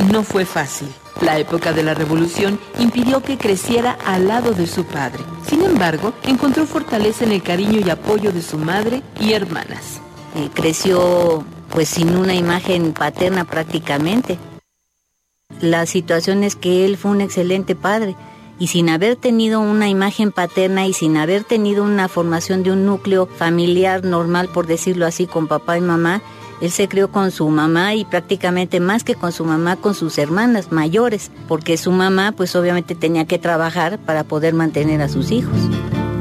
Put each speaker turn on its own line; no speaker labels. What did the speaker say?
no fue fácil. La época de la revolución impidió que creciera al lado de su padre. Sin embargo, encontró fortaleza en el cariño y apoyo de su madre y hermanas.
Creció pues sin una imagen paterna prácticamente. La situación es que él fue un excelente padre y sin haber tenido una imagen paterna y sin haber tenido una formación de un núcleo familiar normal, por decirlo así, con papá y mamá, él se crió con su mamá y prácticamente más que con su mamá, con sus hermanas mayores, porque su mamá pues obviamente tenía que trabajar para poder mantener a sus hijos.